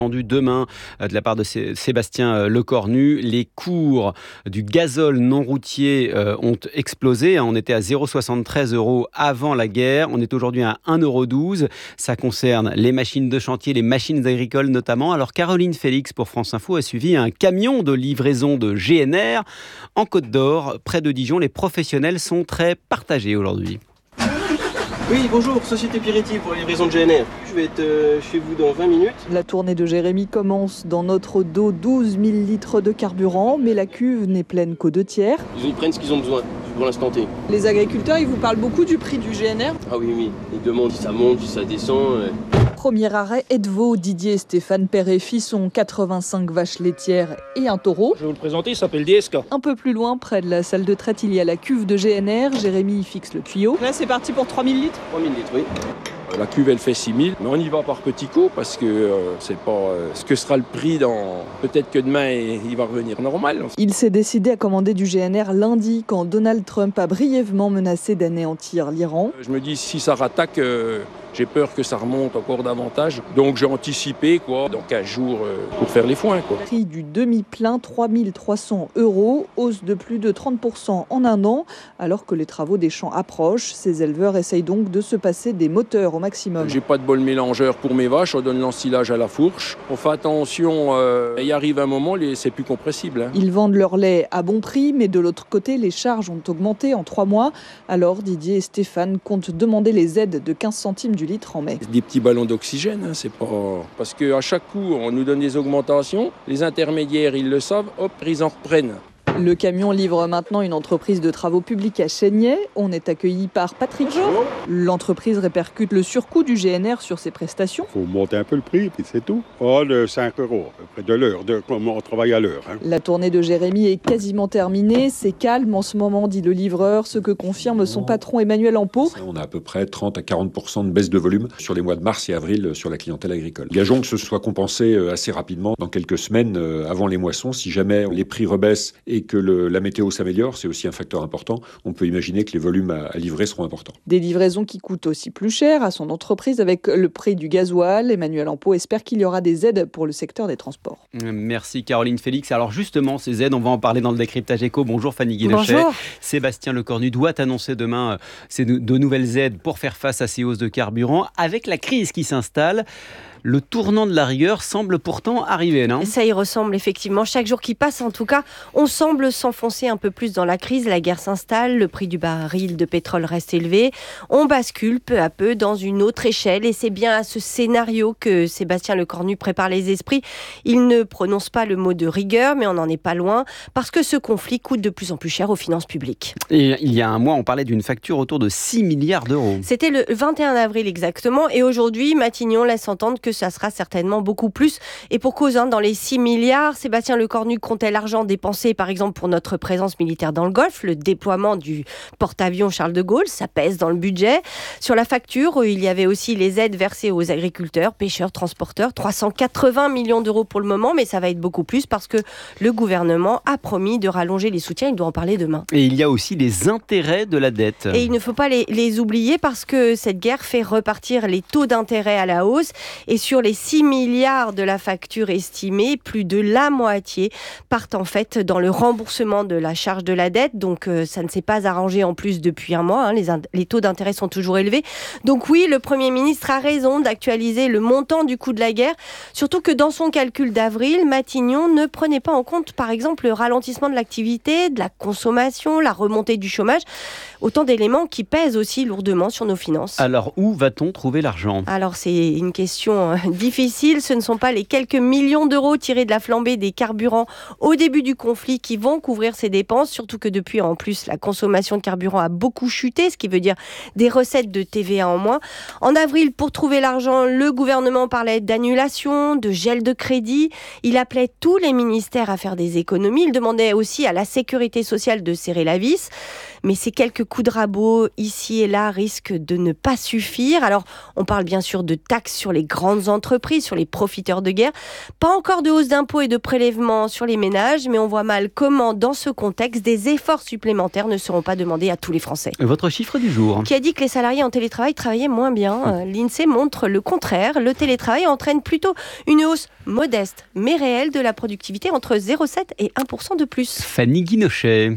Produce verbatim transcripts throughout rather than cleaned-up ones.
Demain, de la part de Sébastien Lecornu, les cours du gazole non routier ont explosé. On était à zéro virgule soixante-treize euros avant la guerre. On est aujourd'hui à un euro douze. Ça concerne les machines de chantier, les machines agricoles notamment. Alors Caroline Félix pour France Info a suivi un camion de livraison de G N R en Côte d'Or, près de Dijon. Les professionnels sont très partagés aujourd'hui. Oui, bonjour, Société Piretti pour la livraison de G N R. Je vais être euh, chez vous dans vingt minutes. La tournée de Jérémy commence. Dans notre dos, douze mille litres de carburant, mais la cuve n'est pleine qu'aux deux tiers. Ils prennent ce qu'ils ont besoin pour l'instant T. Les agriculteurs, ils vous parlent beaucoup du prix du G N R ? Ah oui, oui. Ils demandent si ça monte, si ça descend. Euh... Premier arrêt, Edvaux, Didier et Stéphane, père et fils, ont quatre-vingt-cinq vaches laitières et un taureau. Je vais vous le présenter, il s'appelle D S K. Un peu plus loin, près de la salle de traite, il y a la cuve de G N R. Jérémy fixe le tuyau. Là, c'est parti pour trois mille litres. trois mille litres, oui. La cuve, elle fait six mille, mais on y va par petits coups parce que euh, c'est pas euh, ce que sera le prix dans... Peut-être que demain, il va revenir normal. Il s'est décidé à commander du G N R lundi quand Donald Trump a brièvement menacé d'anéantir l'Iran. Je me dis, si ça rattaque, euh, j'ai peur que ça remonte encore davantage. Donc j'ai anticipé, quoi, dans quinze jours euh, pour faire les foins, quoi. Prix du demi-plein, trois mille trois cents euros, hausse de plus de trente pour cent en un an. Alors que les travaux des champs approchent, ces éleveurs essayent donc de se passer des moteurs au maximum. J'ai pas de bol mélangeur pour mes vaches, on donne l'ensilage à la fourche. On fait attention, euh, il arrive un moment, les, c'est plus compressible. Hein. Ils vendent leur lait à bon prix, mais de l'autre côté, les charges ont augmenté en trois mois. Alors Didier et Stéphane comptent demander les aides de quinze centimes du litre en mai. Des petits ballons d'oxygène, hein, c'est pas... Parce qu'à chaque coup, on nous donne des augmentations, les intermédiaires, ils le savent, hop, ils en reprennent. Le camion livre maintenant une entreprise de travaux publics à Chénier. On est accueilli par Patrick. Bonjour. L'entreprise répercute le surcoût du G N R sur ses prestations. Il faut monter un peu le prix, puis c'est tout. Oh, de cinq euros, à peu près de l'heure, de comment on travaille à l'heure. Hein. La tournée de Jérémy est quasiment terminée. C'est calme en ce moment, dit le livreur, ce que confirme son patron Emmanuel Ampeau. On a à peu près trente à quarante pour cent de baisse de volume sur les mois de mars et avril sur la clientèle agricole. Gageons que ce soit compensé assez rapidement dans quelques semaines avant les moissons. Si jamais les prix rebaissent et que le, la météo s'améliore, c'est aussi un facteur important. On peut imaginer que les volumes à, à livrer seront importants. Des livraisons qui coûtent aussi plus cher à son entreprise avec le prix du gasoil. Emmanuel Ampeau espère qu'il y aura des aides pour le secteur des transports. Merci Caroline Félix. Alors justement, ces aides, on va en parler dans le décryptage éco. Bonjour Fanny Guinochet. Bonjour. Sébastien Lecornu doit annoncer demain ces de nouvelles aides pour faire face à ces hausses de carburant. Avec la crise qui s'installe, le tournant de la rigueur semble pourtant arriver, non ? Ça y ressemble effectivement. Chaque jour qui passe, en tout cas, on semble s'enfoncer un peu plus dans la crise. La guerre s'installe, le prix du baril de pétrole reste élevé. On bascule peu à peu dans une autre échelle et c'est bien à ce scénario que Sébastien Lecornu prépare les esprits. Il ne prononce pas le mot de rigueur, mais on n'en est pas loin parce que ce conflit coûte de plus en plus cher aux finances publiques. Et il y a un mois, on parlait d'une facture autour de six milliards d'euros. C'était le vingt et un avril exactement et aujourd'hui, Matignon laisse entendre que ça sera certainement beaucoup plus. Et pour cause, hein, dans les six milliards, Sébastien Lecornu comptait l'argent dépensé, par exemple, pour notre présence militaire dans le Golfe, le déploiement du porte-avions Charles de Gaulle, ça pèse dans le budget. Sur la facture, il y avait aussi les aides versées aux agriculteurs, pêcheurs, transporteurs, trois cent quatre-vingts millions d'euros pour le moment, mais ça va être beaucoup plus parce que le gouvernement a promis de rallonger les soutiens, il doit en parler demain. Et il y a aussi les intérêts de la dette. Et il ne faut pas les, les oublier parce que cette guerre fait repartir les taux d'intérêt à la hausse et sur les six milliards de la facture estimée, plus de la moitié partent en fait dans le remboursement de la charge de la dette. Donc euh, ça ne s'est pas arrangé en plus depuis un mois. Hein. Les, in- les taux d'intérêt sont toujours élevés. Donc oui, le Premier ministre a raison d'actualiser le montant du coût de la guerre. Surtout que dans son calcul d'avril, Matignon ne prenait pas en compte par exemple le ralentissement de l'activité, de la consommation, la remontée du chômage. Autant d'éléments qui pèsent aussi lourdement sur nos finances. Alors où va-t-on trouver l'argent ? Alors c'est une question difficile. Ce ne sont pas les quelques millions d'euros tirés de la flambée des carburants au début du conflit qui vont couvrir ces dépenses. Surtout que depuis, en plus, la consommation de carburant a beaucoup chuté, ce qui veut dire des recettes de T V A en moins. En avril, pour trouver l'argent, le gouvernement parlait d'annulation, de gel de crédit. Il appelait tous les ministères à faire des économies. Il demandait aussi à la sécurité sociale de serrer la vis. mais ces quelques coups de rabot ici et là risquent de ne pas suffire. Alors, on parle bien sûr de taxes sur les grandes entreprises, sur les profiteurs de guerre. Pas encore de hausse d'impôts et de prélèvements sur les ménages, mais on voit mal comment, dans ce contexte, des efforts supplémentaires ne seront pas demandés à tous les Français. Votre chiffre du jour. Qui a dit que les salariés en télétravail travaillaient moins bien. L'INSEE montre le contraire. Le télétravail entraîne plutôt une hausse modeste, mais réelle de la productivité entre zéro virgule sept et un pour cent de plus. Fanny Guinochet.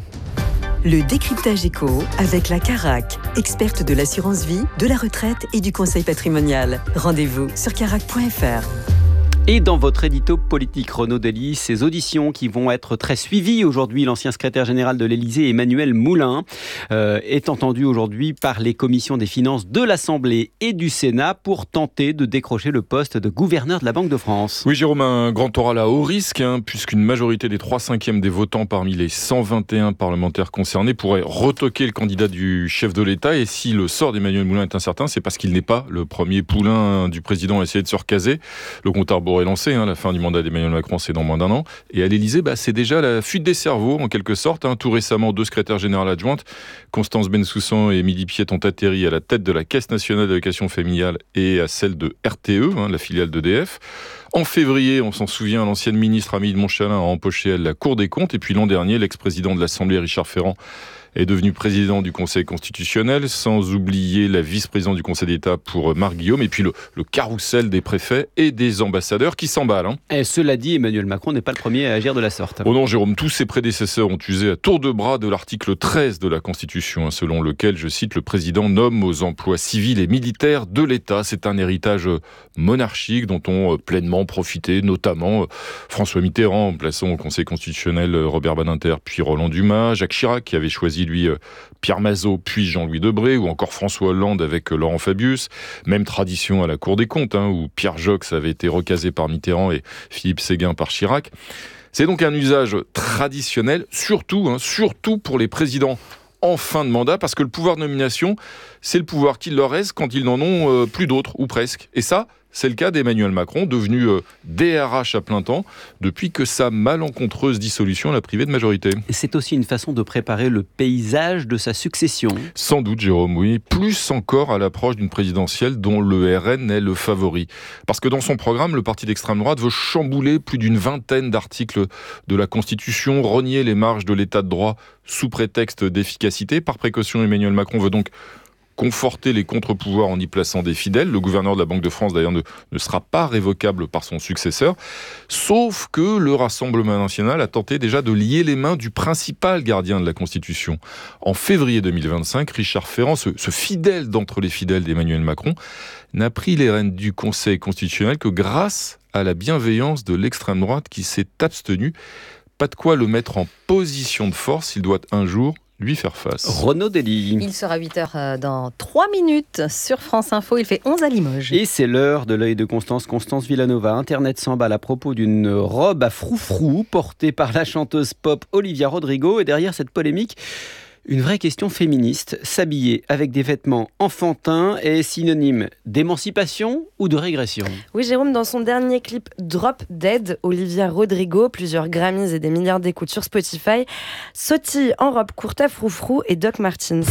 Le décryptage éco avec la Carac, experte de l'assurance vie, de la retraite et du conseil patrimonial. Rendez-vous sur carac point f r. Et dans votre édito politique, Renaud Delis, ces auditions qui vont être très suivies aujourd'hui, l'ancien secrétaire général de l'Élysée, Emmanuel Moulin, euh, est entendu aujourd'hui par les commissions des finances de l'Assemblée et du Sénat pour tenter de décrocher le poste de gouverneur de la Banque de France. Oui, Jérôme, un grand oral à haut risque, hein, puisqu'une majorité des trois cinquièmes des votants parmi les cent vingt et un parlementaires concernés pourrait retoquer le candidat du chef de l'État. Et si le sort d'Emmanuel Moulin est incertain, c'est parce qu'il n'est pas le premier poulain du président à essayer de se recaser. Le compte à rebours est lancé, hein, la fin du mandat d'Emmanuel Macron, c'est dans moins d'un an. Et à l'Élysée, bah, c'est déjà la fuite des cerveaux, en quelque sorte. Hein. Tout récemment, deux secrétaires générales adjointes, Constance Bensoussan et Émilie Piette, ont atterri à la tête de la Caisse nationale d'allocation familiale et à celle de R T E, hein, la filiale d'E D F. En février, on s'en souvient, l'ancienne ministre Amélie de Montchalin a empoché elle la Cour des comptes. Et puis l'an dernier, l'ex-président de l'Assemblée, Richard Ferrand, est devenu président du Conseil constitutionnel, sans oublier la vice-présidente du Conseil d'État pour Marc Guillaume, et puis le, le carrousel des préfets et des ambassadeurs qui s'emballent. Hein. Et cela dit, Emmanuel Macron n'est pas le premier à agir de la sorte. Oh non, Jérôme, tous ses prédécesseurs ont usé à tour de bras de l'article treize de la Constitution, hein, selon lequel, je cite, le président nomme aux emplois civils et militaires de l'État. C'est un héritage monarchique dont ont pleinement profité, notamment François Mitterrand, en plaçant au Conseil constitutionnel Robert Badinter, puis Roland Dumas, Jacques Chirac, qui avait choisi lui Pierre Mazeaud, puis Jean-Louis Debré, ou encore François Hollande avec Laurent Fabius. Même tradition à la Cour des comptes, hein, où Pierre Jox avait été recasé par Mitterrand et Philippe Séguin par Chirac. C'est donc un usage traditionnel, surtout, hein, surtout pour les présidents en fin de mandat, parce que le pouvoir de nomination, c'est le pouvoir qu'il leur reste quand ils n'en ont euh, plus d'autres, ou presque. Et ça, c'est le cas d'Emmanuel Macron, devenu euh, D R H à plein temps, depuis que sa malencontreuse dissolution l'a privé de majorité. C'est aussi une façon de préparer le paysage de sa succession. Sans doute, Jérôme, oui. Plus encore à l'approche d'une présidentielle dont le R N est le favori. Parce que dans son programme, le parti d'extrême droite veut chambouler plus d'une vingtaine d'articles de la Constitution, renier les marges de l'état de droit sous prétexte d'efficacité. Par précaution, Emmanuel Macron veut donc conforter les contre-pouvoirs en y plaçant des fidèles. Le gouverneur de la Banque de France, d'ailleurs, ne, ne sera pas révocable par son successeur. Sauf que le Rassemblement national a tenté déjà de lier les mains du principal gardien de la Constitution. En février deux mille vingt-cinq, Richard Ferrand, ce, ce fidèle d'entre les fidèles d'Emmanuel Macron, n'a pris les rênes du Conseil constitutionnel que grâce à la bienveillance de l'extrême droite qui s'est abstenue. Pas de quoi le mettre en position de force, il doit un jour lui faire face. Renaud Delis. Il sera huit heures dans trois minutes sur France Info. Il fait onze à Limoges. Et c'est l'heure de l'œil de Constance. Constance Villanova. Internet s'emballe à propos d'une robe à froufrou portée par la chanteuse pop Olivia Rodrigo. Et derrière cette polémique, une vraie question féministe. S'habiller avec des vêtements enfantins est synonyme d'émancipation ou de régression? Oui, Jérôme, dans son dernier clip Drop Dead, Olivia Rodrigo, plusieurs Grammys et des milliards d'écoutes sur Spotify, sautille en robe courte à froufrou et Doc Martens.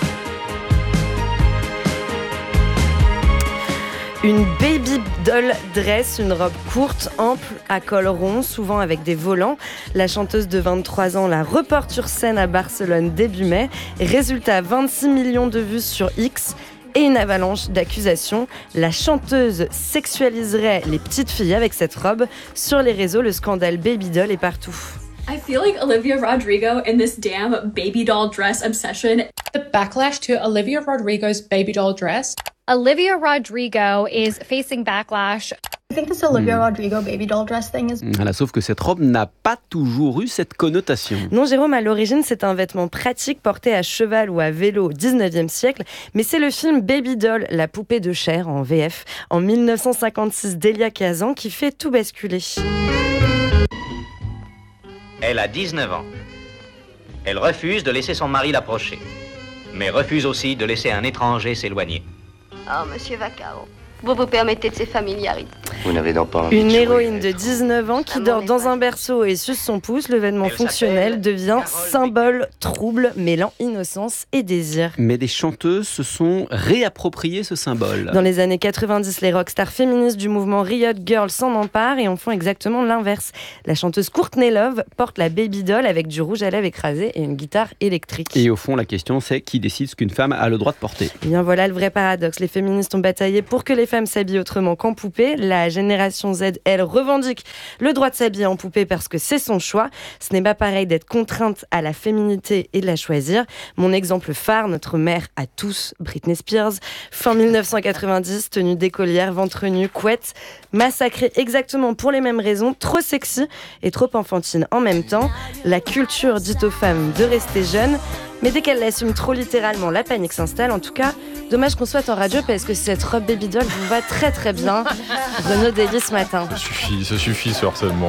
Une baby doll dress, une robe courte, ample, à col rond, souvent avec des volants. La chanteuse de vingt-trois ans la reporte sur scène à Barcelone début mai. Résultat, vingt-six millions de vues sur X et une avalanche d'accusations. La chanteuse sexualiserait les petites filles avec cette robe. Sur les réseaux, le scandale baby doll est partout. I feel like Olivia Rodrigo in this damn baby doll dress obsession. The backlash to Olivia Rodrigo's baby doll dress. Olivia Rodrigo is facing backlash. I think this Olivia Rodrigo baby doll dress thing is... Voilà, sauf que cette robe n'a pas toujours eu cette connotation. Non, Jérôme, à l'origine, c'est un vêtement pratique porté à cheval ou à vélo au dix-neuvième siècle, mais c'est le film Baby Doll, la poupée de chair en V F, en dix-neuf cent cinquante-six d'Elia Kazan, qui fait tout basculer. Elle a dix-neuf ans. Elle refuse de laisser son mari l'approcher, mais refuse aussi de laisser un étranger s'éloigner. Oh, monsieur Vaccaro, vous vous permettez de ces familiarités. Vous n'avez donc pas envie Une de jouer héroïne de dix-neuf ans qui dort dans un berceau et suce son pouce, le vêtement fonctionnel devient symbole trouble, mêlant innocence et désir. Mais des chanteuses se sont réappropriées ce symbole. Dans les années quatre-vingt-dix, les rockstars féministes du mouvement Riot Girl s'en emparent et en font exactement l'inverse. La chanteuse Courtney Love porte la baby doll avec du rouge à lèvres écrasé et une guitare électrique. Et au fond, la question, c'est qui décide ce qu'une femme a le droit de porter. Eh bien voilà le vrai paradoxe. Les féministes ont bataillé pour que les femmes s'habillent autrement qu'en poupée. La génération Z, elle, revendique le droit de s'habiller en poupée parce que c'est son choix. Ce n'est pas pareil d'être contrainte à la féminité et de la choisir. Mon exemple phare, notre mère à tous, Britney Spears, fin dix-neuf cent quatre-vingt-dix, tenue d'écolière, ventre nu, couette, massacrée exactement pour les mêmes raisons, trop sexy et trop enfantine en même temps. La culture dit aux femmes de rester jeunes, mais dès qu'elles l'assument trop littéralement, la panique s'installe. En tout cas, dommage qu'on soit en radio parce que cette robe baby doll vous va très très bien. Renaud Daly ce matin. Ça suffit, ça suffit ce harcèlement.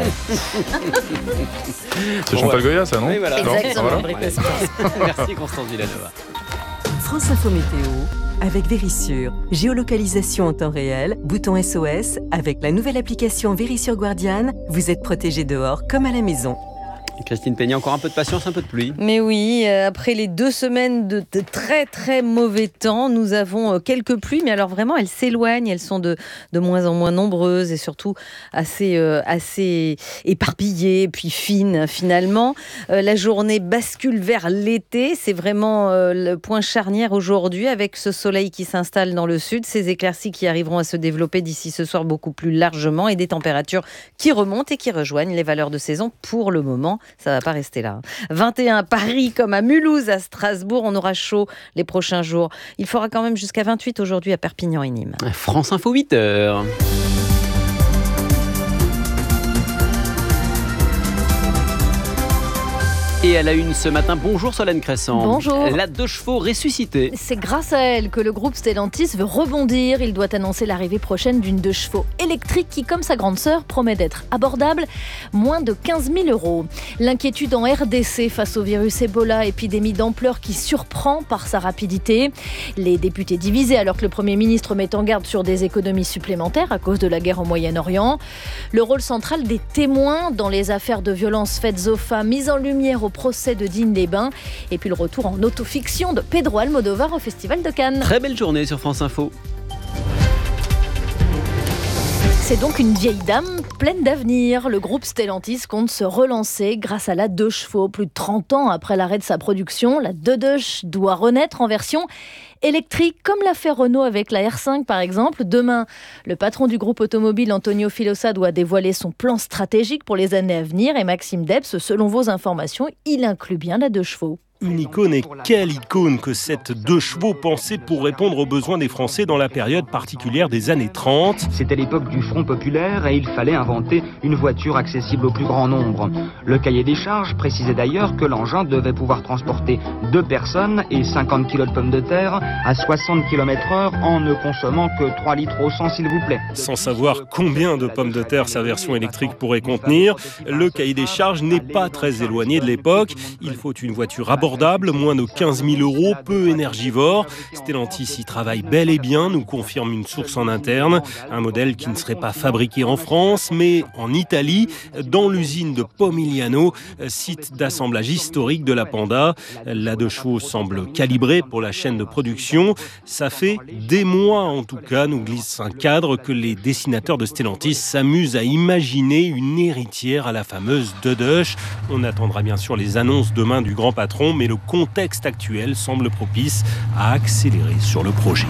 C'est Chantal Goya, ça, non? Oui, voilà. Exactement. Ah, voilà. Ouais. Merci Constance Villanova. France Info Météo avec Vérissure. Géolocalisation en temps réel, bouton S O S. Avec la nouvelle application Vérissure Guardian, vous êtes protégé dehors comme à la maison. Christine Peigny, encore un peu de patience, un peu de pluie. Mais oui, après les deux semaines de, de très très mauvais temps, nous avons quelques pluies, mais alors vraiment elles s'éloignent, elles sont de, de moins en moins nombreuses et surtout assez, euh, assez éparpillées, puis fines finalement. Euh, la journée bascule vers l'été, c'est vraiment euh, le point charnière aujourd'hui avec ce soleil qui s'installe dans le sud, ces éclaircies qui arriveront à se développer d'ici ce soir beaucoup plus largement et des températures qui remontent et qui rejoignent les valeurs de saison pour le moment. Ça ne va pas rester là. vingt et un à Paris comme à Mulhouse, à Strasbourg. On aura chaud les prochains jours. Il fera quand même jusqu'à vingt-huit aujourd'hui à Perpignan et Nîmes. France Info, huit heures. Et à la une ce matin, bonjour Solène Crescent. Bonjour. La deux chevaux ressuscitée. C'est grâce à elle que le groupe Stellantis veut rebondir. Il doit annoncer l'arrivée prochaine d'une deux chevaux électrique qui, comme sa grande sœur, promet d'être abordable, moins de quinze mille euros. L'inquiétude en R D C face au virus Ebola, épidémie d'ampleur qui surprend par sa rapidité. Les députés divisés alors que le Premier ministre met en garde sur des économies supplémentaires à cause de la guerre au Moyen-Orient. Le rôle central des témoins dans les affaires de violences faites aux femmes, mise en lumière au procès de Digne-les-Bains. Et puis le retour en autofiction de Pedro Almodovar au Festival de Cannes. Très belle journée sur France Info. C'est donc une vieille dame pleine d'avenir. Le groupe Stellantis compte se relancer grâce à la deux chevaux. Plus de trente ans après l'arrêt de sa production, la deux deux doit renaître en version électrique, comme l'a fait Renault avec la R cinq par exemple. Demain, le patron du groupe automobile Antonio Filosa doit dévoiler son plan stratégique pour les années à venir. Et Maxime Debs, selon vos informations, il inclut bien la deux chevaux. Une icône, et quelle icône que cette deux chevaux pensée pour répondre aux besoins des Français dans la période particulière des années trente. C'était l'époque du Front populaire et il fallait inventer une voiture accessible au plus grand nombre. Le cahier des charges précisait d'ailleurs que l'engin devait pouvoir transporter deux personnes et cinquante kilos de pommes de terre à soixante kilomètres heure en ne consommant que trois litres au cent s'il vous plaît. Sans savoir combien de pommes de terre sa version électrique pourrait contenir, le cahier des charges n'est pas très éloigné de l'époque. Il faut une voiture abordable, moins de quinze mille euros, peu énergivore. Stellantis y travaille bel et bien, nous confirme une source en interne. Un modèle qui ne serait pas fabriqué en France, mais en Italie, dans l'usine de Pomigliano, site d'assemblage historique de la Panda. La deux chevaux semble calibrée pour la chaîne de production. Ça fait des mois, en tout cas, nous glisse un cadre, que les dessinateurs de Stellantis s'amusent à imaginer une héritière à la fameuse deux deux. On attendra bien sûr les annonces demain du grand patron, mais le contexte actuel semble propice à accélérer sur le projet.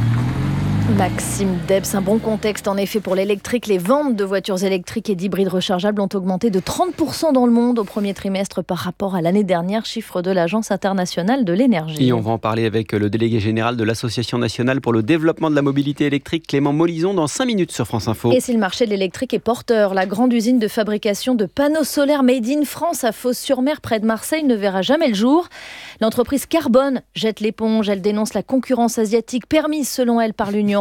Maxime Debs, un bon contexte en effet pour l'électrique. Les ventes de voitures électriques et d'hybrides rechargeables ont augmenté de trente pour cent dans le monde au premier trimestre par rapport à l'année dernière, chiffre de l'Agence internationale de l'énergie. Et on va en parler avec le délégué général de l'Association nationale pour le développement de la mobilité électrique, Clément Molison, dans cinq minutes sur France Info. Et si le marché de l'électrique est porteur, la grande usine de fabrication de panneaux solaires made in France à Fos-sur-Mer près de Marseille ne verra jamais le jour. L'entreprise Carbone jette l'éponge, elle dénonce la concurrence asiatique permise selon elle par l'Union européenne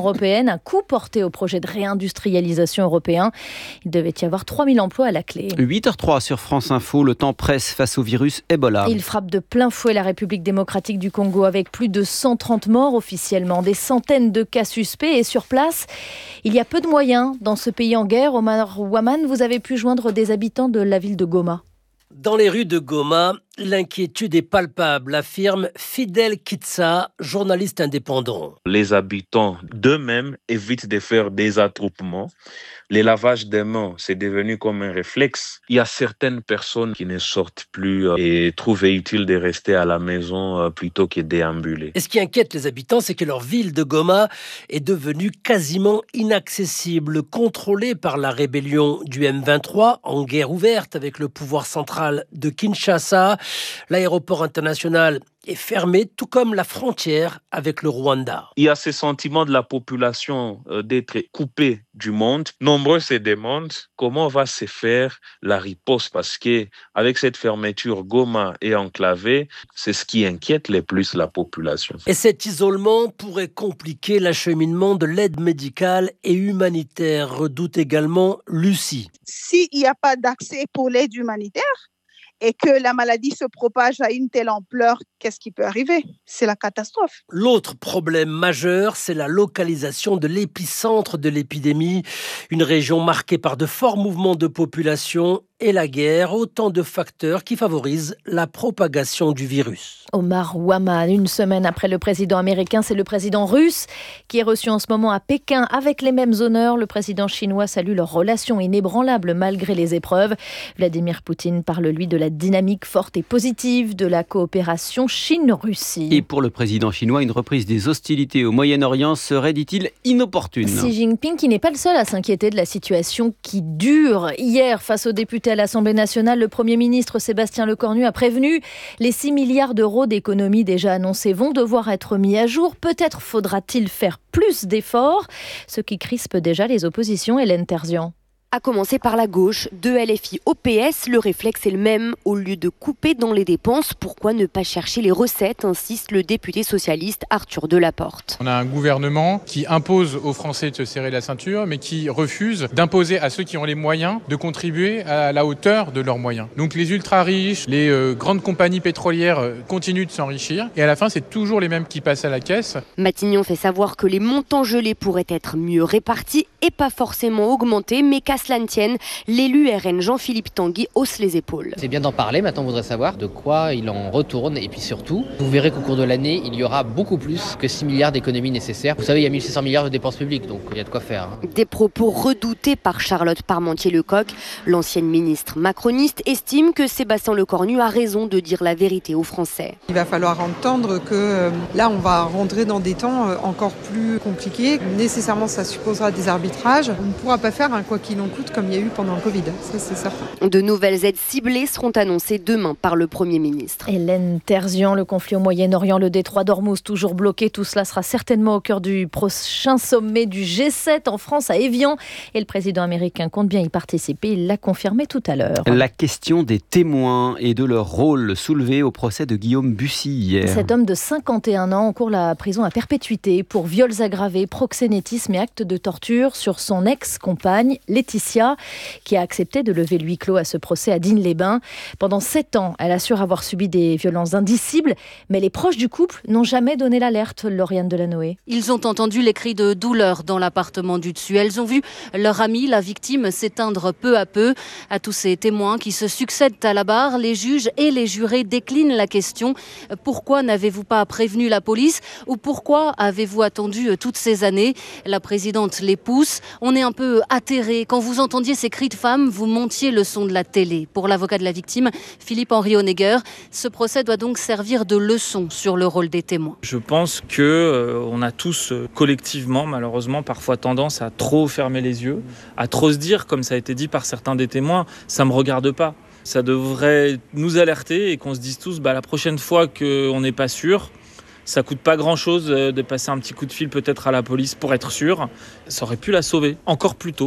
européenne, un coup porté au projet de réindustrialisation européen. Il devait y avoir trois mille emplois à la clé. huit heures zéro trois sur France Info, le temps presse face au virus Ebola. Il frappe de plein fouet la République démocratique du Congo avec plus de cent trente morts officiellement, des centaines de cas suspects et sur place, il y a peu de moyens dans ce pays en guerre. Omar Ouaman, vous avez pu joindre des habitants de la ville de Goma. Dans les rues de Goma, l'inquiétude est palpable, affirme Fidel Kitsa, journaliste indépendant. Les habitants d'eux-mêmes évitent de faire des attroupements. Les lavages des mains, c'est devenu comme un réflexe. Il y a certaines personnes qui ne sortent plus et trouvent utile de rester à la maison plutôt que déambuler. Et ce qui inquiète les habitants, c'est que leur ville de Goma est devenue quasiment inaccessible, contrôlée par la rébellion du M vingt-trois, en guerre ouverte avec le pouvoir central de Kinshasa. L'aéroport international est fermé, tout comme la frontière avec le Rwanda. Il y a ce sentiment de la population d'être coupée du monde. Nombreux se demandent comment va se faire la riposte parce que avec cette fermeture, Goma est enclavée. C'est ce qui inquiète le plus la population. Et cet isolement pourrait compliquer l'acheminement de l'aide médicale et humanitaire, redoute également Lucie. S'il n'y a pas d'accès pour l'aide humanitaire, et que la maladie se propage à une telle ampleur, qu'est-ce qui peut arriver? C'est la catastrophe. L'autre problème majeur, c'est la localisation de l'épicentre de l'épidémie, une région marquée par de forts mouvements de population et la guerre, autant de facteurs qui favorisent la propagation du virus. Omar Ouaman, une semaine après le président américain, c'est le président russe qui est reçu en ce moment à Pékin avec les mêmes honneurs. Le président chinois salue leur relation inébranlable malgré les épreuves. Vladimir Poutine parle, lui, de la dynamique forte et positive de la coopération Chine-Russie. Et pour le président chinois, une reprise des hostilités au Moyen-Orient serait, dit-il, inopportune. Xi Jinping, qui n'est pas le seul à s'inquiéter de la situation qui dure. Hier, face aux députés à l'Assemblée nationale, le Premier ministre Sébastien Lecornu a prévenu les six milliards d'euros d'économies déjà annoncés vont devoir être mis à jour. Peut-être faudra-t-il faire plus d'efforts, ce qui crispe déjà les oppositions. Hélène Terzian. À commencer par la gauche, de L F I au P S, le réflexe est le même. Au lieu de couper dans les dépenses, pourquoi ne pas chercher les recettes, insiste le député socialiste Arthur Delaporte. On a un gouvernement qui impose aux Français de se serrer la ceinture, mais qui refuse d'imposer à ceux qui ont les moyens de contribuer à la hauteur de leurs moyens. Donc les ultra-riches, les euh, grandes compagnies pétrolières euh, continuent de s'enrichir, et à la fin, c'est toujours les mêmes qui passent à la caisse. Matignon fait savoir que les montants gelés pourraient être mieux répartis et pas forcément augmentés, mais qu'à cela ne tienne, l'élu R N Jean-Philippe Tanguy hausse les épaules. C'est bien d'en parler, maintenant on voudrait savoir de quoi il en retourne et puis surtout, vous verrez qu'au cours de l'année, il y aura beaucoup plus que six milliards d'économies nécessaires. Vous savez, il y a mille six cents milliards de dépenses publiques, donc il y a de quoi faire. Hein. Des propos redoutés par Charlotte Parmentier-Lecocq. L'ancienne ministre macroniste estime que Sébastien Lecornu a raison de dire la vérité aux Français. Il va falloir entendre que euh, là, on va rentrer dans des temps euh, encore plus compliqués. Nécessairement, ça supposera des arbitrages. On ne pourra pas faire un quoi qu'il en coûte comme il y a eu pendant le Covid, ça c'est certain. De nouvelles aides ciblées seront annoncées demain par le Premier ministre. Hélène Terzian, le conflit au Moyen-Orient, le détroit d'Ormuz toujours bloqué, tout cela sera certainement au cœur du prochain sommet du G sept en France à Évian et le président américain compte bien y participer, il l'a confirmé tout à l'heure. La question des témoins et de leur rôle soulevé au procès de Guillaume Bussy hier. Cet homme de cinquante et un ans encourt la prison à perpétuité pour viols aggravés, proxénétisme et actes de torture sur son ex-compagne Laetitia, qui a accepté de lever le huis clos à ce procès à Digne-les-Bains. Pendant sept ans, elle assure avoir subi des violences indicibles, mais les proches du couple n'ont jamais donné l'alerte, Lauriane Delanoë. Ils ont entendu les cris de douleur dans l'appartement du dessus. Elles ont vu leur amie, la victime, s'éteindre peu à peu. À tous ces témoins qui se succèdent à la barre, les juges et les jurés déclinent la question. Pourquoi n'avez-vous pas prévenu la police ou pourquoi avez-vous attendu toutes ces années? La présidente les pousse. On est un peu atterré. Quand vous entendiez ces cris de femmes, vous montiez le son de la télé. Pour l'avocat de la victime, Philippe-Henri Honegger, ce procès doit donc servir de leçon sur le rôle des témoins. Je pense qu'on euh, a tous euh, collectivement, malheureusement, parfois tendance à trop fermer les yeux, à trop se dire, comme ça a été dit par certains des témoins, ça ne me regarde pas. Ça devrait nous alerter et qu'on se dise tous, bah, la prochaine fois qu'on n'est pas sûr, ça coûte pas grand-chose de passer un petit coup de fil peut-être à la police pour être sûr. Ça aurait pu la sauver encore plus tôt.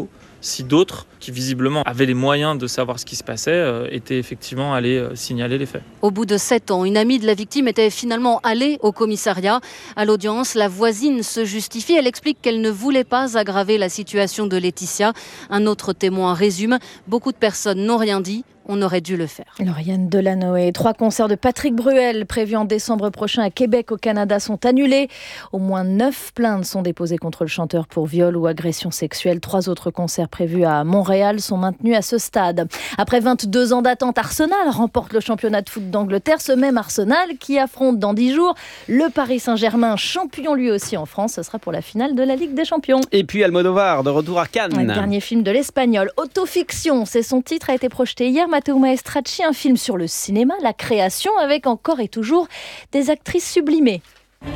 si d'autres, qui visiblement avaient les moyens de savoir ce qui se passait, euh, étaient effectivement allés euh, signaler les faits. Au bout de sept ans, une amie de la victime était finalement allée au commissariat. À l'audience, la voisine se justifie. Elle explique qu'elle ne voulait pas aggraver la situation de Laetitia. Un autre témoin résume. Beaucoup de personnes n'ont rien dit. On aurait dû le faire. Lauriane Delanoë. Trois concerts de Patrick Bruel prévus en décembre prochain à Québec, au Canada, sont annulés. Au moins neuf plaintes sont déposées contre le chanteur pour viol ou agression sexuelle. Trois autres concerts prévus à Montréal sont maintenus à ce stade. Après vingt-deux ans d'attente, Arsenal remporte le championnat de foot d'Angleterre. Ce même Arsenal qui affronte dans dix jours le Paris Saint-Germain, champion lui aussi en France. Ce sera pour la finale de la Ligue des Champions. Et puis Almodovar, de retour à Cannes. Le dernier film de l'Espagnol, Autofiction, c'est son titre, a été projeté hier. Matteo Maestracci, un film sur le cinéma, la création, avec encore et toujours des actrices sublimées.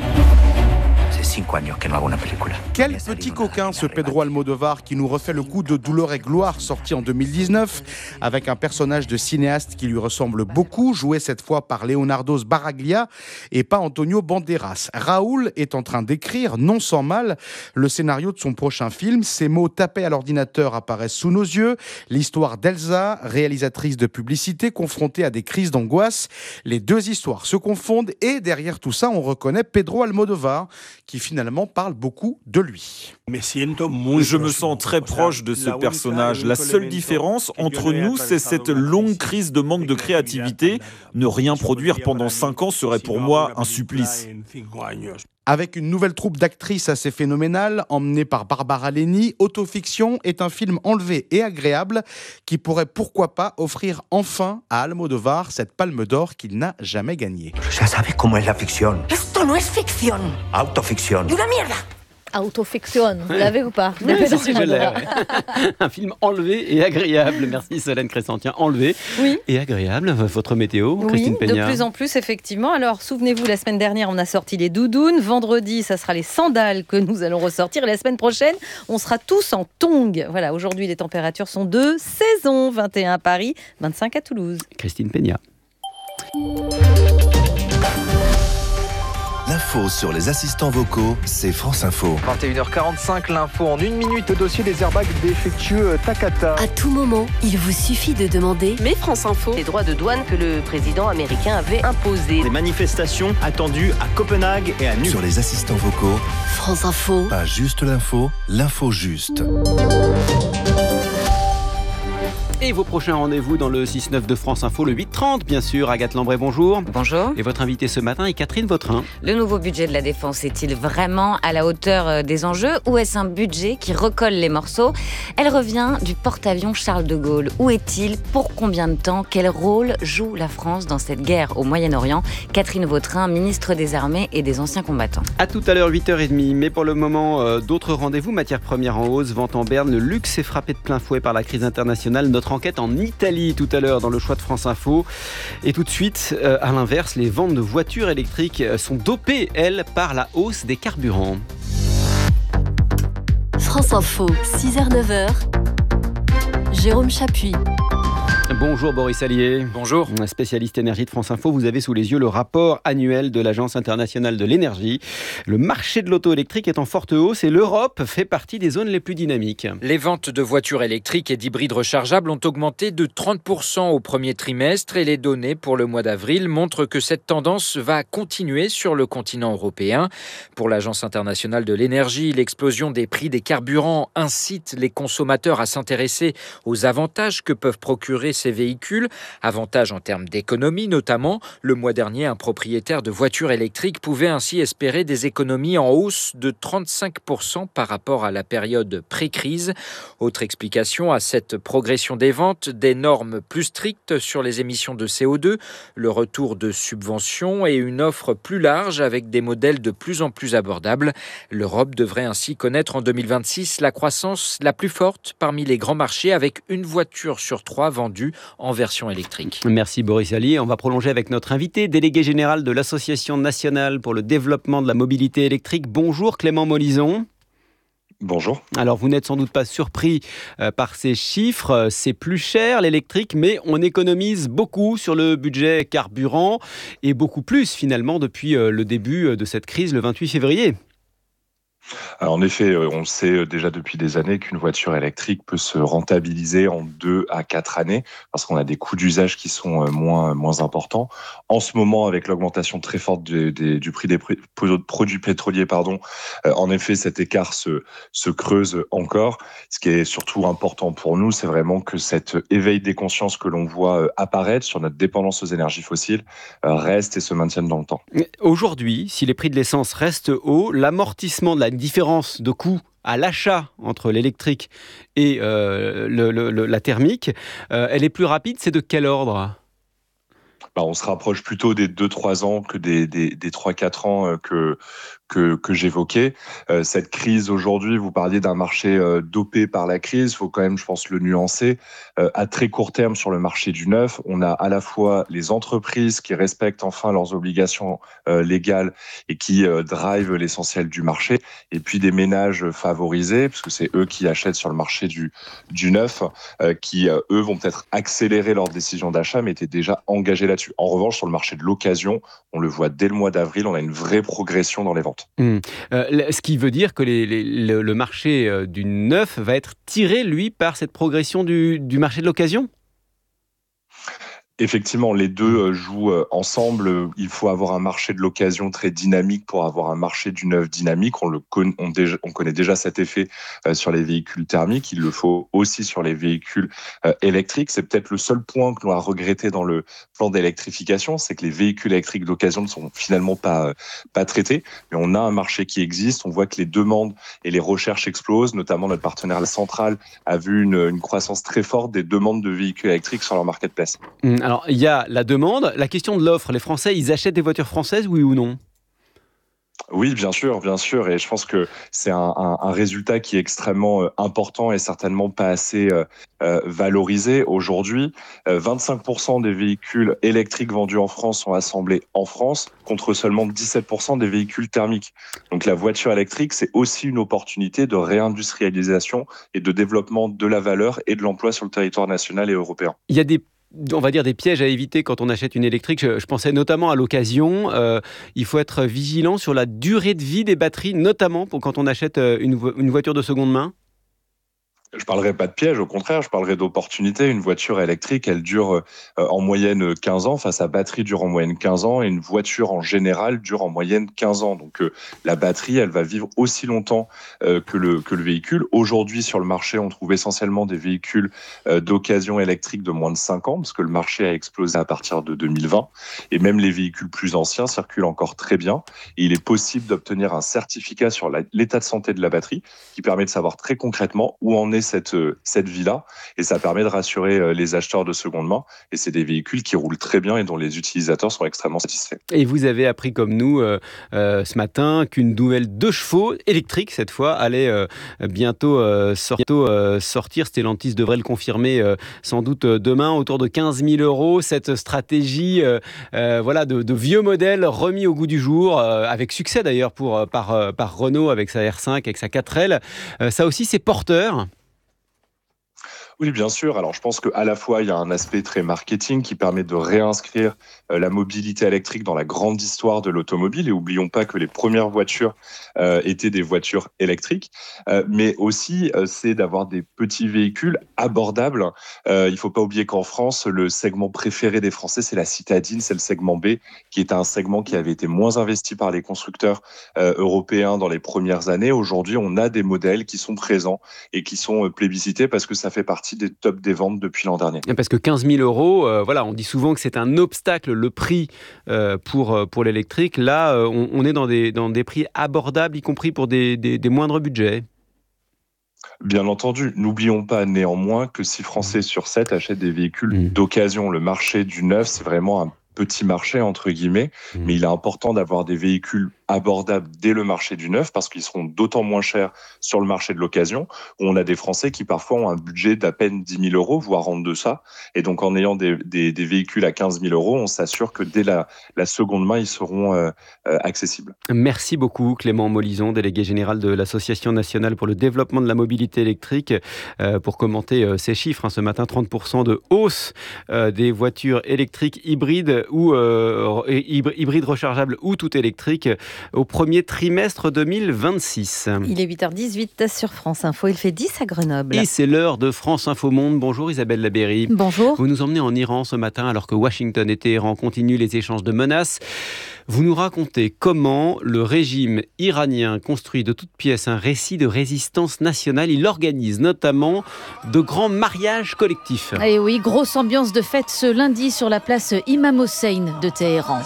Quel petit coquin ce Pedro Almodovar qui nous refait le coup de Douleur et gloire sorti en deux mille dix-neuf avec un personnage de cinéaste qui lui ressemble beaucoup, joué cette fois par Leonardo Sbaraglia et pas Antonio Banderas. Raoul est en train d'écrire, non sans mal, le scénario de son prochain film. Ces mots tapés à l'ordinateur apparaissent sous nos yeux. L'histoire d'Elsa, réalisatrice de publicité, confrontée à des crises d'angoisse. Les deux histoires se confondent et derrière tout ça, on reconnaît Pedro Almodovar qui finalement parle beaucoup de lui. Je me sens très proche de ce personnage. La seule différence entre nous, c'est cette longue crise de manque de créativité. Ne rien produire pendant cinq ans serait pour moi un supplice. Avec une nouvelle troupe d'actrices assez phénoménale, emmenée par Barbara Leni, Autofiction est un film enlevé et agréable qui pourrait pourquoi pas offrir enfin à Almodovar cette palme d'or qu'il n'a jamais gagnée. Ya sabes cómo es la ficción. Esto no es ficción. Autoficción. Una mierda. Autofiction, vous l'avez ou pas? Oui, si, si, je l'ai, ouais. Un film enlevé et agréable. Merci Solène Crescentien. Enlevé oui. et agréable. Votre météo, oui, Christine Peña. De plus en plus, effectivement. Alors, souvenez-vous, la semaine dernière, on a sorti les doudounes. Vendredi, ça sera les sandales que nous allons ressortir. Et la semaine prochaine, on sera tous en tongs. Voilà, aujourd'hui, les températures sont de saison. vingt et un à Paris, vingt-cinq à Toulouse. Christine Peña. L'info sur les assistants vocaux, c'est France Info. vingt et une heures quarante-cinq, l'info en une minute. Le dossier des airbags défectueux Takata. À tout moment, il vous suffit de demander. Mais France Info, les droits de douane que le président américain avait imposés. Des manifestations attendues à Copenhague et à Nuuk. Sur les assistants vocaux, France Info. Pas juste l'info, l'info juste. Et vos prochains rendez-vous dans le six neuf de France Info, le huit trente, bien sûr. Agathe Lambray, bonjour. Bonjour. Et votre invitée ce matin est Catherine Vautrin. Le nouveau budget de la Défense est-il vraiment à la hauteur des enjeux ou est-ce un budget qui recolle les morceaux? Elle revient du porte-avions Charles de Gaulle. Où est-il? Pour combien de temps? Quel rôle joue la France dans cette guerre au Moyen-Orient? Catherine Vautrin, ministre des Armées et des Anciens Combattants. À tout à l'heure, huit heures trente. Mais pour le moment, euh, d'autres rendez-vous. Matières premières en hausse, vente en berne. Le luxe est frappé de plein fouet par la crise internationale. Notre enquête en Italie tout à l'heure dans le choix de France Info. Et tout de suite, euh, à l'inverse, les ventes de voitures électriques sont dopées, elles, par la hausse des carburants. France Info, six heures neuf heures. Jérôme Chapuis. Bonjour Boris Allier. Bonjour. Spécialiste énergie de France Info, vous avez sous les yeux le rapport annuel de l'Agence internationale de l'énergie. Le marché de l'auto électrique est en forte hausse et l'Europe fait partie des zones les plus dynamiques. Les ventes de voitures électriques et d'hybrides rechargeables ont augmenté de trente pour cent au premier trimestre et les données pour le mois d'avril montrent que cette tendance va continuer sur le continent européen. Pour l'Agence internationale de l'énergie, l'explosion des prix des carburants incite les consommateurs à s'intéresser aux avantages que peuvent procurer ces véhicules. Avantages en termes d'économie notamment. Le mois dernier, un propriétaire de voiture électrique pouvait ainsi espérer des économies en hausse de trente-cinq pour cent par rapport à la période pré-crise. Autre explication à cette progression des ventes, des normes plus strictes sur les émissions de C O deux, le retour de subventions et une offre plus large avec des modèles de plus en plus abordables. L'Europe devrait ainsi connaître en deux mille vingt-six la croissance la plus forte parmi les grands marchés avec une voiture sur trois vendue en version électrique. Merci Boris Allier. On va prolonger avec notre invité, délégué général de l'Association nationale pour le développement de la mobilité électrique. Bonjour Clément Molison. Bonjour. Alors vous n'êtes sans doute pas surpris euh, par ces chiffres, c'est plus cher l'électrique, mais on économise beaucoup sur le budget carburant et beaucoup plus finalement depuis euh, le début de cette crise le vingt-huit février. Alors, en effet, on sait déjà depuis des années qu'une voiture électrique peut se rentabiliser en deux à quatre années parce qu'on a des coûts d'usage qui sont moins, moins importants. En ce moment, avec l'augmentation très forte du, des, du prix des produits pétroliers, pardon, en effet, cet écart se, se creuse encore. Ce qui est surtout important pour nous, c'est vraiment que cet éveil des consciences que l'on voit apparaître sur notre dépendance aux énergies fossiles reste et se maintienne dans le temps. Aujourd'hui, si les prix de l'essence restent hauts, l'amortissement de la différence de coût à l'achat entre l'électrique et euh, le, le, le, la thermique, euh, elle est plus rapide. C'est de quel ordre ? Bah, on se rapproche plutôt des deux trois ans que des, des, des trois quatre ans que, que, que j'évoquais. Euh, cette crise aujourd'hui, vous parliez d'un marché euh, dopé par la crise, il faut quand même, je pense, le nuancer. Euh, à très court terme, sur le marché du neuf, on a à la fois les entreprises qui respectent enfin leurs obligations euh, légales et qui euh, drivent l'essentiel du marché, et puis des ménages favorisés, parce que c'est eux qui achètent sur le marché du, du neuf, euh, qui, euh, eux, vont peut-être accélérer leur décision d'achat, mais étaient déjà engagés là-dessus. En revanche, sur le marché de l'occasion, on le voit dès le mois d'avril, on a une vraie progression dans les ventes. Mmh. Euh, ce qui veut dire que les, les, le, le marché euh, du neuf va être tiré, lui, par cette progression du, du marché de l'occasion ? Effectivement, les deux jouent ensemble. Il faut avoir un marché de l'occasion très dynamique pour avoir un marché du neuf dynamique. On, le con, on, déjà, on connaît déjà cet effet sur les véhicules thermiques. Il le faut aussi sur les véhicules électriques. C'est peut-être le seul point que l'on a regretté dans le plan d'électrification, c'est que les véhicules électriques d'occasion ne sont finalement pas, pas traités. Mais on a un marché qui existe. On voit que les demandes et les recherches explosent. Notamment, notre partenaire Central a vu une, une croissance très forte des demandes de véhicules électriques sur leur marketplace. Mmh. Alors, il y a la demande, la question de l'offre. Les Français, ils achètent des voitures françaises, oui ou non ? Oui, bien sûr, bien sûr. Et je pense que c'est un, un, un résultat qui est extrêmement euh, important et certainement pas assez euh, euh, valorisé aujourd'hui. Euh, vingt-cinq pour cent des véhicules électriques vendus en France sont assemblés en France, contre seulement dix-sept pour cent des véhicules thermiques. Donc la voiture électrique, c'est aussi une opportunité de réindustrialisation et de développement de la valeur et de l'emploi sur le territoire national et européen. Il y a des on va dire des pièges à éviter quand on achète une électrique. Je, je pensais notamment à l'occasion. Euh, il faut être vigilant sur la durée de vie des batteries, notamment pour quand on achète une, vo- une voiture de seconde main. Je parlerai pas de piège, au contraire, je parlerai d'opportunité. Une voiture électrique, elle dure euh, en moyenne quinze ans, enfin sa batterie dure en moyenne quinze ans, et une voiture en général dure en moyenne quinze ans. Donc euh, la batterie, elle va vivre aussi longtemps euh, que, le, que le véhicule. Aujourd'hui, sur le marché, on trouve essentiellement des véhicules euh, d'occasion électrique de moins de cinq ans, parce que le marché a explosé à partir de deux mille vingt, et même les véhicules plus anciens circulent encore très bien. Et il est possible d'obtenir un certificat sur la, l'état de santé de la batterie, qui permet de savoir très concrètement où en est cette, cette vie-là, et ça permet de rassurer les acheteurs de seconde main, et c'est des véhicules qui roulent très bien et dont les utilisateurs sont extrêmement satisfaits. Et vous avez appris comme nous euh, euh, ce matin qu'une nouvelle deux chevaux électrique cette fois allait euh, bientôt, euh, sor- bientôt euh, sortir. Stellantis devrait le confirmer euh, sans doute demain, autour de quinze mille euros. Cette stratégie euh, euh, voilà, de, de vieux modèles remis au goût du jour, euh, avec succès d'ailleurs pour, par, par Renault avec sa R cinq, avec sa quatre L. Euh, ça aussi c'est porteur. Oui, bien sûr. Alors, je pense qu'à la fois, il y a un aspect très marketing qui permet de réinscrire euh, la mobilité électrique dans la grande histoire de l'automobile. Et oublions pas que les premières voitures euh, étaient des voitures électriques. Euh, mais aussi, euh, c'est d'avoir des petits véhicules abordables. Euh, il faut pas oublier qu'en France, le segment préféré des Français, c'est la citadine, c'est le segment B, qui est un segment qui avait été moins investi par les constructeurs euh, européens dans les premières années. Aujourd'hui, on a des modèles qui sont présents et qui sont euh, plébiscités parce que ça fait partie des tops des ventes depuis l'an dernier. Parce que quinze mille euros, euh, voilà, on dit souvent que c'est un obstacle, le prix euh, pour, pour l'électrique. Là, euh, on, on est dans des, dans des prix abordables, y compris pour des, des, des moindres budgets. Bien entendu, n'oublions pas néanmoins que six Français sur sept achètent des véhicules mmh. d'occasion. Le marché du neuf, c'est vraiment un petit marché, entre guillemets, mmh. mais il est important d'avoir des véhicules abordables dès le marché du neuf parce qu'ils seront d'autant moins chers sur le marché de l'occasion où on a des Français qui parfois ont un budget d'à peine dix mille euros, voire en deçà. Et donc, en ayant des, des, des véhicules à quinze mille euros, on s'assure que dès la, la seconde main, ils seront euh, euh, accessibles. Merci beaucoup, Clément Molison, délégué général de l'Association nationale pour le développement de la mobilité électrique, euh, pour commenter euh, ces chiffres. Hein, ce matin, trente pour cent de hausse euh, des voitures électriques hybrides ou euh, hybrides rechargeables ou tout électriques. au premier trimestre deux mille vingt-six. Il est huit heures dix-huit sur France Info, il fait dix à Grenoble. Et c'est l'heure de France Info Monde. Bonjour Isabelle Labéry. Bonjour. Vous nous emmenez en Iran ce matin alors que Washington et Téhéran continuent les échanges de menaces. Vous nous racontez comment le régime iranien construit de toutes pièces un récit de résistance nationale. Il organise notamment de grands mariages collectifs. Et oui, grosse ambiance de fête ce lundi sur la place Imam Hossein de Téhéran.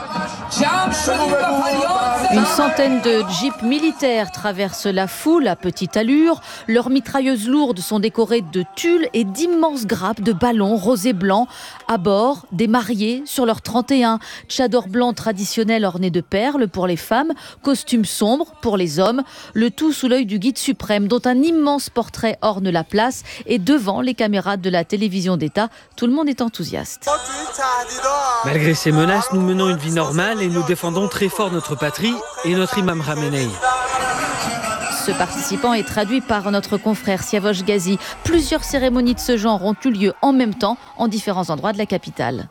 Une centaine de jeeps militaires traversent la foule à petite allure. Leurs mitrailleuses lourdes sont décorées de tulle et d'immenses grappes de ballons rosés blancs. À bord, des mariés sur leur trente et un. Tchador blanc traditionnel orné de perles pour les femmes, costumes sombres pour les hommes. Le tout sous l'œil du guide suprême dont un immense portrait orne la place. Et devant les caméras de la télévision d'État, tout le monde est enthousiaste. Malgré ces menaces, nous menons une vie normale et nous défendons très fort notre patrie et notre imam Khamenei. Ce participant est traduit par notre confrère Siavosh Ghazi. Plusieurs cérémonies de ce genre ont eu lieu en même temps en différents endroits de la capitale.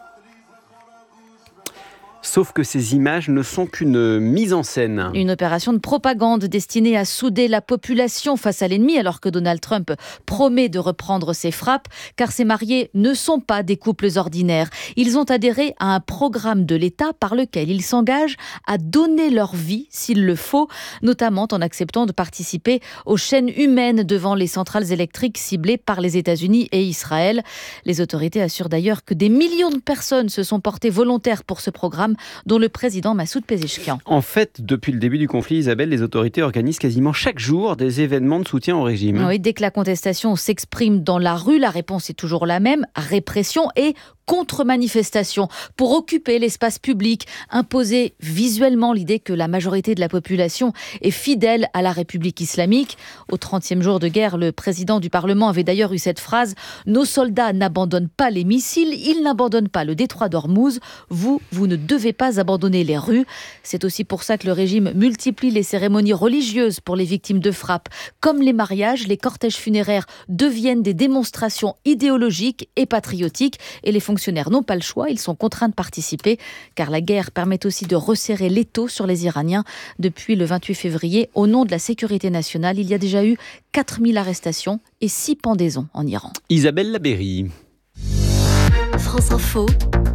Sauf que ces images ne sont qu'une mise en scène. Une opération de propagande destinée à souder la population face à l'ennemi, alors que Donald Trump promet de reprendre ses frappes, car ces mariés ne sont pas des couples ordinaires. Ils ont adhéré à un programme de l'État par lequel ils s'engagent à donner leur vie s'il le faut, notamment en acceptant de participer aux chaînes humaines devant les centrales électriques ciblées par les États-Unis et Israël. Les autorités assurent d'ailleurs que des millions de personnes se sont portées volontaires pour ce programme, dont le président Massoud Pezeshkian. En fait, depuis le début du conflit, Isabelle, les autorités organisent quasiment chaque jour des événements de soutien au régime. Oui, dès que la contestation s'exprime dans la rue, la réponse est toujours la même, répression et contre-manifestation pour occuper l'espace public, imposer visuellement l'idée que la majorité de la population est fidèle à la République islamique. Au trentième jour de guerre, le président du Parlement avait d'ailleurs eu cette phrase « Nos soldats n'abandonnent pas les missiles, ils n'abandonnent pas le détroit d'Ormuz. Vous, vous ne devez pas abandonner les rues ». C'est aussi pour ça que le régime multiplie les cérémonies religieuses pour les victimes de frappes. Comme les mariages, les cortèges funéraires deviennent des démonstrations idéologiques et patriotiques et les fonctionnaires n'ont pas le choix, ils sont contraints de participer car la guerre permet aussi de resserrer l'étau sur les Iraniens. Depuis le vingt-huit février, au nom de la sécurité nationale, il y a déjà eu quatre mille arrestations et six pendaisons en Iran. Isabelle Labéry. France Info,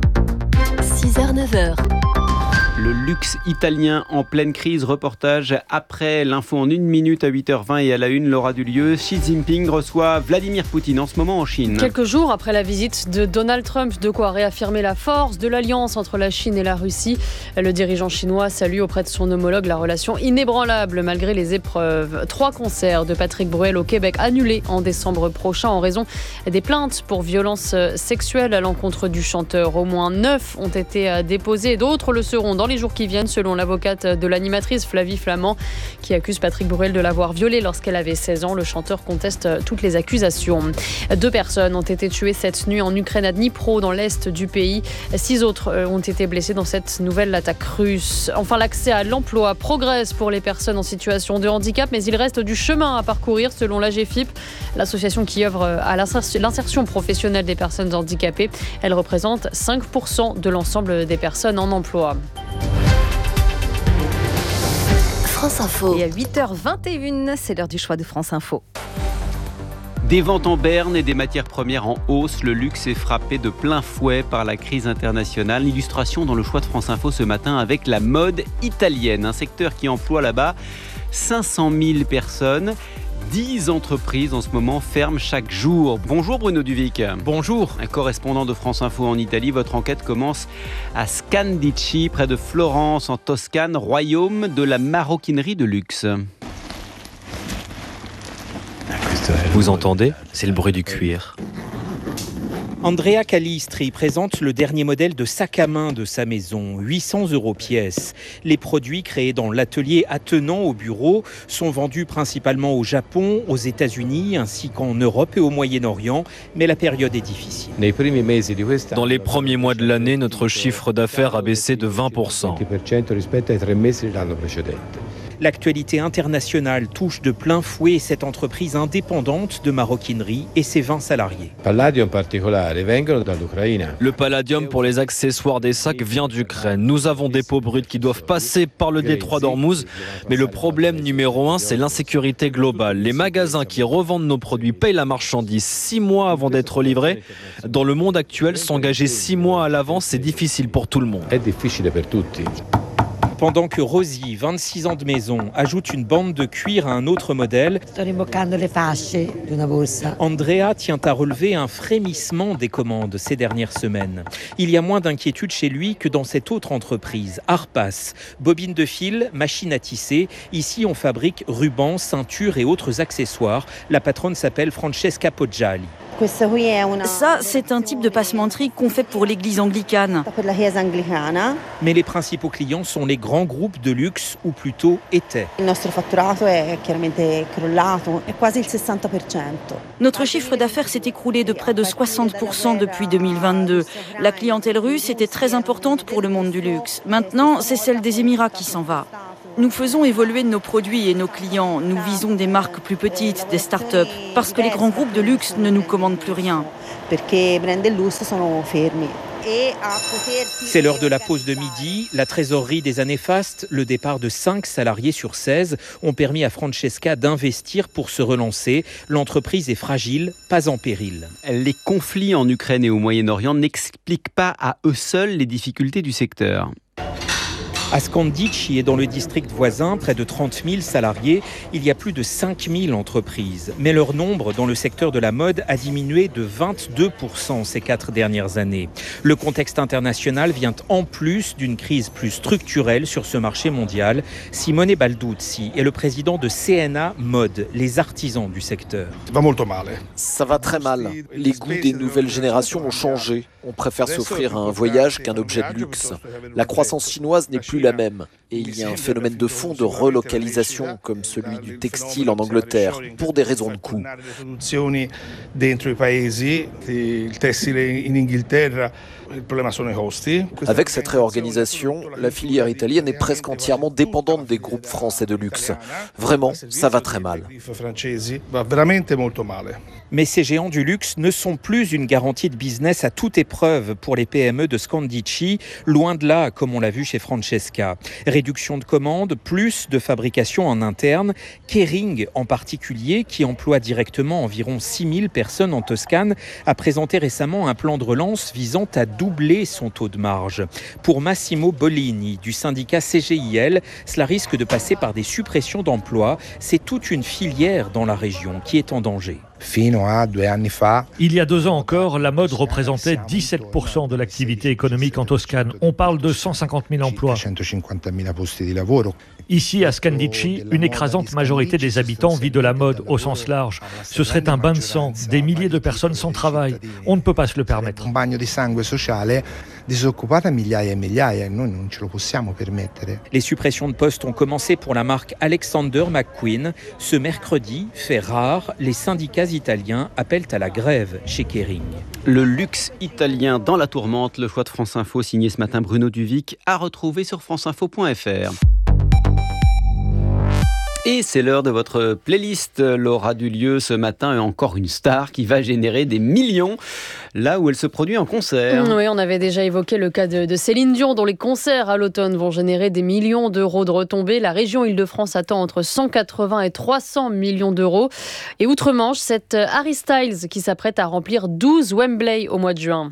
six heures neuf heures. Le luxe italien en pleine crise, reportage après l'info en une minute à huit heures vingt et à la une, Laura Dulieu. Xi Jinping reçoit Vladimir Poutine en ce moment en Chine. Quelques jours après la visite de Donald Trump, de quoi réaffirmer la force de l'alliance entre la Chine et la Russie. Le dirigeant chinois salue auprès de son homologue la relation inébranlable malgré les épreuves. Trois concerts de Patrick Bruel au Québec annulés en décembre prochain en raison des plaintes pour violences sexuelles à l'encontre du chanteur. Au moins neuf ont été déposées, d'autres le seront dans les jours qui viennent, selon l'avocate de l'animatrice Flavie Flamand, qui accuse Patrick Bruel de l'avoir violée lorsqu'elle avait seize ans. Le chanteur conteste toutes les accusations. Deux personnes ont été tuées cette nuit en Ukraine à Dnipro, dans l'est du pays. Six autres ont été blessés dans cette nouvelle attaque russe. Enfin, l'accès à l'emploi progresse pour les personnes en situation de handicap, mais il reste du chemin à parcourir, selon l'A G F I P, l'association qui œuvre à l'insertion professionnelle des personnes handicapées. Elle représente cinq pour cent de l'ensemble des personnes en emploi. France Info. Et à huit heures vingt et une, c'est l'heure du choix de France Info. Des ventes en berne et des matières premières en hausse, le luxe est frappé de plein fouet par la crise internationale. Illustration dans le choix de France Info ce matin avec la mode italienne, un secteur qui emploie là-bas cinq cent mille personnes. dix entreprises en ce moment ferment chaque jour. Bonjour Bruno Duvic. Bonjour. Un correspondant de France Info en Italie. Votre enquête commence à Scandicci, près de Florence, en Toscane, royaume de la maroquinerie de luxe. Vous entendez ? C'est le bruit du cuir. Andrea Calistri présente le dernier modèle de sac à main de sa maison, huit cents euros pièce. Les produits créés dans l'atelier attenant au bureau sont vendus principalement au Japon, aux États-Unis ainsi qu'en Europe et au Moyen-Orient, mais la période est difficile. Dans les premiers mois de l'année, notre chiffre d'affaires a baissé de vingt pour cent. L'actualité internationale touche de plein fouet cette entreprise indépendante de maroquinerie et ses vingt salariés. Le palladium pour les accessoires des sacs vient d'Ukraine. Nous avons des peaux brutes qui doivent passer par le détroit d'Ormuz, mais le problème numéro un, c'est l'insécurité globale. Les magasins qui revendent nos produits payent la marchandise six mois avant d'être livrés. Dans le monde actuel, s'engager six mois à l'avance, c'est difficile pour tout le monde. Pendant que Rosie, vingt-six ans de maison, ajoute une bande de cuir à un autre modèle, Andrea tient à relever un frémissement des commandes ces dernières semaines. Il y a moins d'inquiétude chez lui que dans cette autre entreprise, Arpas. Bobine de fil, machine à tisser. Ici, on fabrique rubans, ceintures et autres accessoires. La patronne s'appelle Francesca Poggiali. Ça, c'est un type de passementerie qu'on fait pour l'église anglicane. Mais les principaux clients sont les grands groupes de luxe, ou plutôt étaient. Notre chiffre d'affaires s'est écroulé de près de soixante pour cent depuis deux mille vingt-deux. La clientèle russe était très importante pour le monde du luxe. Maintenant, c'est celle des Émirats qui s'en va. Nous faisons évoluer nos produits et nos clients. Nous visons des marques plus petites, des start-up, parce que les grands groupes de luxe ne nous commandent plus rien. C'est l'heure de la pause de midi. La trésorerie des années fastes, le départ de cinq salariés sur seize ont permis à Francesca d'investir pour se relancer. L'entreprise est fragile, pas en péril. Les conflits en Ukraine et au Moyen-Orient n'expliquent pas à eux seuls les difficultés du secteur. À Scandici et dans le district voisin, près de trente mille salariés, il y a plus de cinq mille entreprises. Mais leur nombre dans le secteur de la mode a diminué de vingt-deux pour cent ces quatre dernières années. Le contexte international vient en plus d'une crise plus structurelle sur ce marché mondial. Simone Balduzzi est le président de C N A Mode, les artisans du secteur. Ça va très mal. Les goûts des nouvelles générations ont changé. On préfère s'offrir un voyage qu'un objet de luxe. La croissance chinoise n'est plus la même. Et il y a un phénomène de fond de relocalisation, comme celui du textile en Angleterre, pour des raisons de coût. Avec cette réorganisation, la filière italienne est presque entièrement dépendante des groupes français de luxe. Vraiment, ça va très mal. Mais ces géants du luxe ne sont plus une garantie de business à toute épreuve pour les P M E de Scandici, loin de là, comme on l'a vu chez Francesca. Réduction de commandes, plus de fabrication en interne. Kering, en particulier, qui emploie directement environ six mille personnes en Toscane, a présenté récemment un plan de relance visant à doubler son taux de marge. Pour Massimo Bollini, du syndicat C G I L, cela risque de passer par des suppressions d'emplois. C'est toute une filière dans la région qui est en danger. Il y a deux ans encore, la mode représentait dix-sept pour cent de l'activité économique en Toscane. On parle de cent cinquante mille emplois. Ici, à Scandici, une écrasante majorité des habitants vit de la mode au sens large. Ce serait un bain de sang, des milliers de personnes sans travail. On ne peut pas se le permettre. Les suppressions de postes ont commencé pour la marque Alexander McQueen. Ce mercredi, fait rare, les syndicats italiens appellent à la grève chez Kering. Le luxe italien dans la tourmente, le choix de France Info signé ce matin Bruno Duvic, à retrouver sur franceinfo point f r. Et c'est l'heure de votre playlist. Laura Dulieu, ce matin, est encore une star qui va générer des millions là où elle se produit en concert. Oui, on avait déjà évoqué le cas de, de Céline Dion, dont les concerts à l'automne vont générer des millions d'euros de retombées. La région Île-de-France attend entre cent quatre-vingts et trois cents millions d'euros. Et outre-Manche, c'est Harry Styles qui s'apprête à remplir douze Wembley au mois de juin.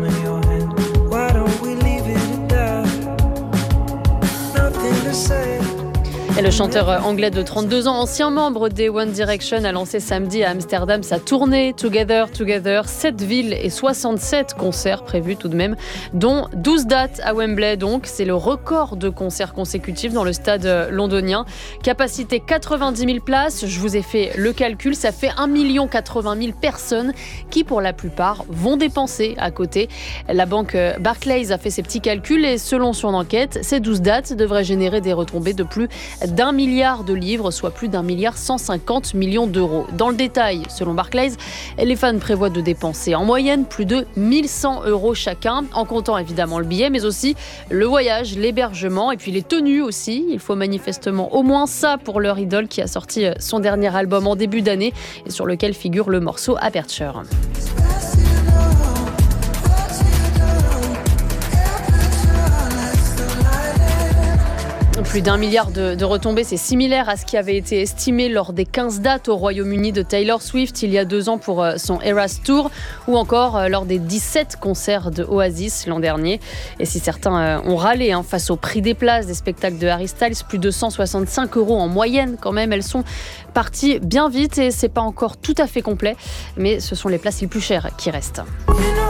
Et le chanteur anglais de trente-deux ans, ancien membre des One Direction, a lancé samedi à Amsterdam sa tournée Together Together. sept villes et soixante-sept concerts prévus tout de même, dont douze dates à Wembley. Donc, c'est le record de concerts consécutifs dans le stade londonien. Capacité quatre-vingt-dix mille places. Je vous ai fait le calcul. Ça fait un million quatre-vingt mille personnes qui, pour la plupart, vont dépenser à côté. La banque Barclays a fait ses petits calculs et selon son enquête, ces douze dates devraient générer des retombées de plus d'un milliard de livres, soit plus d'un milliard cent cinquante millions d'euros. Dans le détail, selon Barclays, les fans prévoient de dépenser en moyenne plus de mille cent euros chacun, en comptant évidemment le billet, mais aussi le voyage, l'hébergement et puis les tenues aussi. Il faut manifestement au moins ça pour leur idole qui a sorti son dernier album en début d'année et sur lequel figure le morceau Aperture. Plus d'un milliard de, de retombées, c'est similaire à ce qui avait été estimé lors des quinze dates au Royaume-Uni de Taylor Swift il y a deux ans pour son Eras Tour ou encore lors des dix-sept concerts de Oasis l'an dernier. Et si certains ont râlé hein, face au prix des places des spectacles de Harry Styles, plus de cent soixante-cinq euros en moyenne quand même, elles sont parties bien vite et c'est pas encore tout à fait complet, mais ce sont les places les plus chères qui restent.